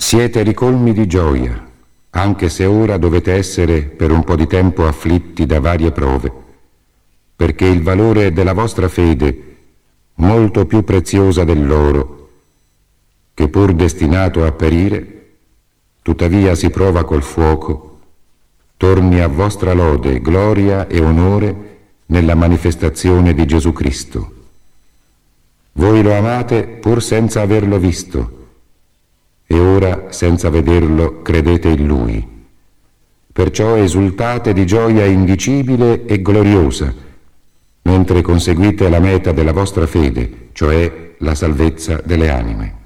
Siete ricolmi di gioia, anche se ora dovete essere per un po' di tempo afflitti da varie prove, perché il valore della vostra fede, molto più preziosa dell'oro, che pur destinato a perire, tuttavia si prova col fuoco, torni a vostra lode, gloria e onore nella manifestazione di Gesù Cristo. Voi lo amate pur senza averlo visto, e ora, senza vederlo, credete in Lui. Perciò esultate di gioia indicibile e gloriosa, mentre conseguite la meta della vostra fede, cioè la salvezza delle anime.